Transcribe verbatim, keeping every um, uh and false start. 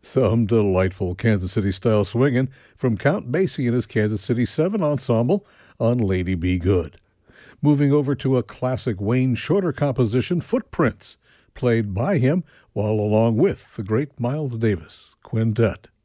Some delightful Kansas City-style swinging from Count Basie and his Kansas City Seven Ensemble on Lady Be Good. Moving over to a classic Wayne Shorter composition, Footprints, played by him while along with the great Miles Davis Quintet.